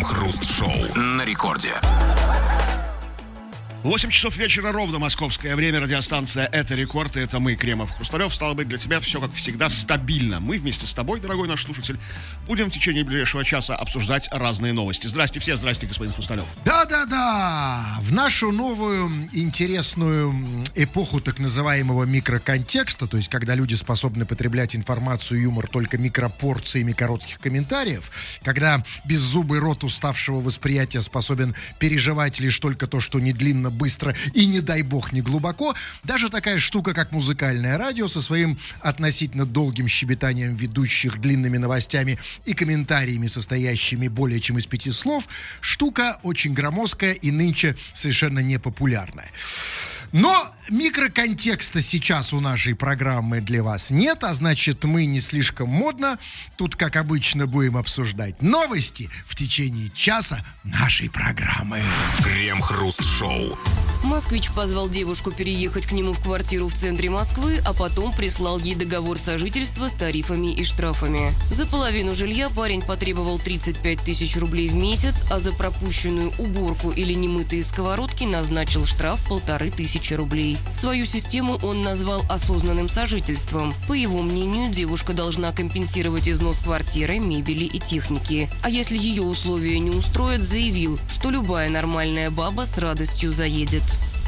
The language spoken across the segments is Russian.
Крем-хруст-шоу на рекорде. 8 часов вечера ровно московское время. Радиостанция «Это рекорд», и это мы, Кремов Хрусталев. Стало быть, для тебя все, как всегда, стабильно. Мы вместе с тобой, дорогой наш слушатель, будем в течение ближайшего часа обсуждать разные новости. Здрасте все, здрасте, господин Хрусталев. Да-да-да, в нашу новую интересную эпоху так называемого микроконтекста, то есть когда люди способны потреблять информацию и юмор только микропорциями коротких комментариев, когда беззубый рот уставшего восприятия способен переживать лишь только то, что не длинно, быстро и, не дай бог, не глубоко, даже такая штука, как музыкальное радио со своим относительно долгим щебетанием ведущих, длинными новостями и комментариями, состоящими более чем из 5 слов, штука очень громоздкая и нынче совершенно непопулярная. Но микроконтекста сейчас у нашей программы для вас нет, а значит, мы не слишком модно. Тут, как обычно, будем обсуждать новости в течение часа нашей программы. Крем-хруст-шоу. Москвич позвал девушку переехать к нему в квартиру в центре Москвы, а потом прислал ей договор сожительства с тарифами и штрафами. За половину жилья парень потребовал 35 тысяч рублей в месяц, а за пропущенную уборку или немытые сковородки назначил штраф 1500 рублей. Свою систему он назвал осознанным сожительством. По его мнению, девушка должна компенсировать износ квартиры, мебели и техники. А если ее условия не устроят, заявил, что любая нормальная баба с радостью заедет.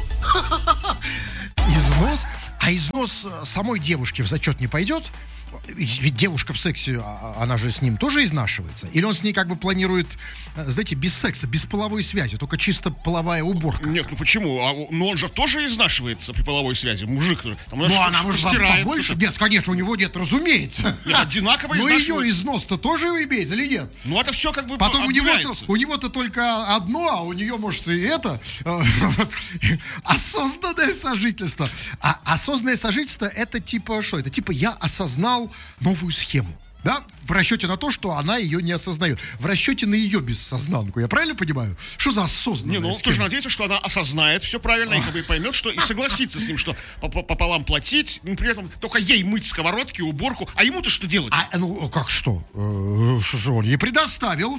Износ? А износ самой девушки в зачет не пойдет? Ведь девушка в сексе, она же с ним тоже изнашивается. Или он с ней как бы планирует, знаете, без секса, без половой связи, только чисто половая уборка? Нет, ну почему? Но он же тоже изнашивается при половой связи. Мужик. Там, ну, она может побольше? Нет, конечно, у него нет, разумеется. Нет, одинаково изнашивается. Но ее износ-то тоже имеет или нет? Ну, это все как бы потом у него-то только одно, а у нее, может, и это. Осознанное сожительство. А осознанное сожительство, это типа что? Это типа я осознал новую схему, да, в расчете на то, что она ее не осознает, в расчете на ее бессознанку, я правильно понимаю? Что за осознанная схема? Тоже надеется, что она осознает все правильно и как бы поймет, что и согласится с ним, что пополам платить, при этом только ей мыть сковородки, уборку, а ему-то что делать? Ну, как что? Он ей предоставил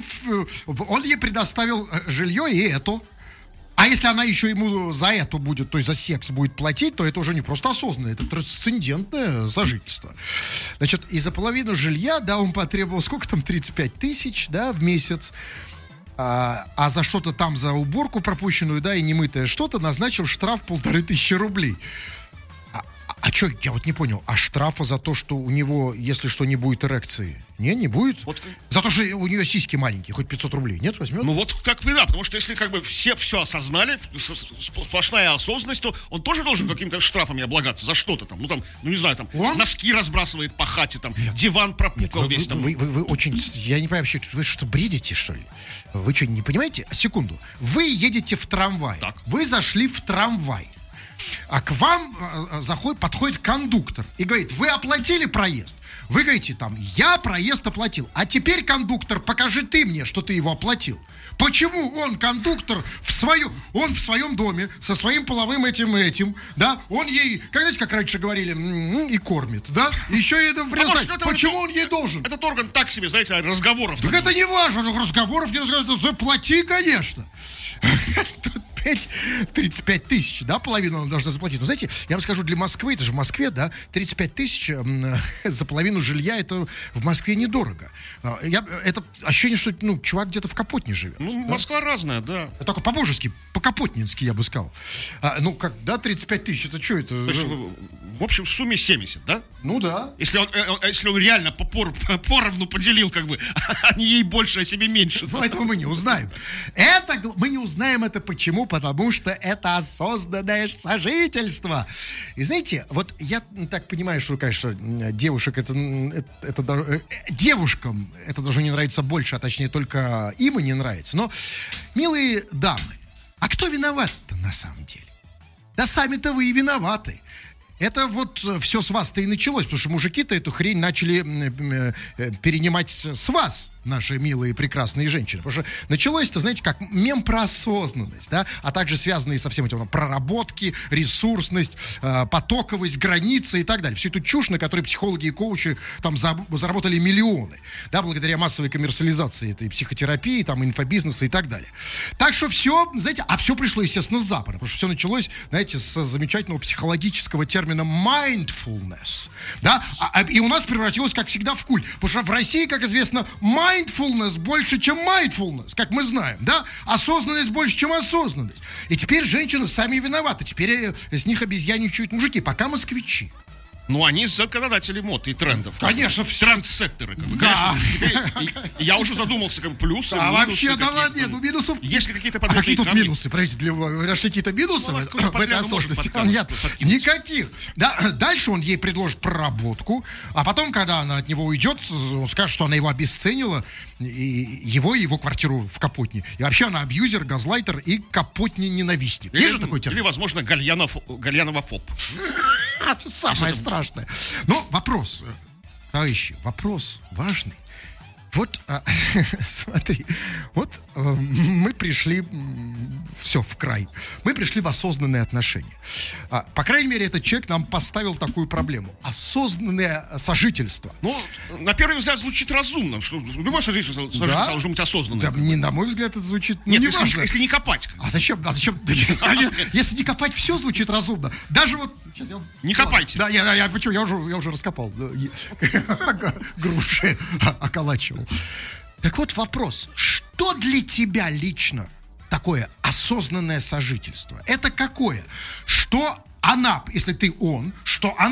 жилье и это. А если она еще ему за это будет, то есть за секс будет платить, то это уже не просто осознанное, это трансцендентное сожительство. Значит, и за половину жилья, да, он потребовал, сколько там, 35 тысяч, да, в месяц. А за что-то там, за уборку пропущенную, да, и немытое что-то, назначил штраф 1500 рублей. А что, я вот не понял, а штрафа за то, что у него, если что, не будет эрекции? Не будет? Вот. За то, что у нее сиськи маленькие, хоть 500 рублей, нет, возьмет? Ну вот так да, потому что если как бы все осознали, сплошная осознанность, то он тоже должен каким-то штрафами облагаться за что-то там. Ну не знаю, там, носки разбрасывает по хате, там, диван пропукал весь там. Вы очень, я не понимаю, вообще, вы что, бредите, что ли? Вы что, не понимаете? Секунду. Вы едете в трамвай. Так. Вы зашли в трамвай. А к вам подходит кондуктор и говорит: вы оплатили проезд? Вы говорите там: я проезд оплатил. А теперь, кондуктор, покажи ты мне, что ты его оплатил. Почему он, кондуктор, в своем доме, со своим половым этим, да, он ей, знаете, как раньше говорили, и кормит, да, еще и это предоставить. Почему он ей должен? Этот орган так себе, знаете, разговоров. Так это не важно, разговоров не разговаривают, плати, конечно. 35 тысяч, да, половину она должна заплатить. Но знаете, я вам скажу, для Москвы, это же в Москве, да, 35 тысяч за половину жилья, это в Москве недорого. Это ощущение, что, чувак где-то в Капотне живет. Ну, да? Москва разная, да. Такой по-божески, по-капотнински, я бы сказал. 35 тысяч, это что это? То есть, в общем, в сумме 70, да? Ну, да. Если он реально поровну поделил, как бы, а не ей больше, а себе меньше. Ну, этого мы не узнаем. Мы не узнаем это почему? Потому что это осознанное сожительство. И знаете, вот я так понимаю, что, конечно, девушек девушкам это должно не нравиться больше, а точнее только им и не нравится. Но, милые дамы, а кто виноват-то на самом деле? Да сами-то вы и виноваты. Это вот все с вас-то и началось, потому что мужики-то эту хрень начали перенимать с вас. наши милые прекрасные женщины. Потому что началось-то, знаете, как мем про осознанность, да, а также связанные со всем этим проработки, ресурсность, потоковость, границы и так далее. Всю эту чушь, на которой психологи и коучи там заработали миллионы, да, благодаря массовой коммерциализации этой психотерапии, там, инфобизнеса и так далее. Так что все, знаете, а все пришло, естественно, с Запада, потому что все началось, знаете, с замечательного психологического термина mindfulness, да, и у нас превратилось, как всегда, в культ, потому что в России, как известно, mindfulness больше, чем mindfulness, как мы знаем, да, осознанность больше, чем осознанность, и теперь женщины сами виноваты, теперь с них обезьяничают мужики, пока москвичи. Ну, они законодатели мод и трендов. Конечно, все. Трендсеттеры, как бы. Да. Конечно, я уже задумался, как бы, плюсы, А минусы. вообще, да ладно, нет, ну минусов... Есть ли какие-то А подводные какие тут камни? минусы? Подождите, говорят, какие-то минусы Ну, в откуда этой подряд может осознанности? подкинуть? Нет, никаких. Да, дальше он ей предложит проработку, а потом, когда она от него уйдет, он скажет, что она его обесценила, и его квартиру в Капотне. И вообще она абьюзер, газлайтер и Капотне-ненавистник. Есть же такой термин? Или, возможно, гальянофоб. Самое страшное. Но вопрос, товарищи, вопрос важный. Вот, смотри, вот мы пришли, все, в край. Мы пришли в осознанные отношения. По крайней мере, этот человек нам поставил такую проблему. Осознанное сожительство. Ну, на первый взгляд, звучит разумно, что любое сожительство должно быть осознанным. Да, на мой взгляд, это звучит... Нет, не важно. если не копать. А зачем? Если не копать, все звучит разумно. Даже вот... Не копайте. Да, почему? Я уже раскопал. Груши околачивал. Так вот вопрос. Что для тебя лично такое осознанное сожительство? Это какое? Что она, если ты он, что она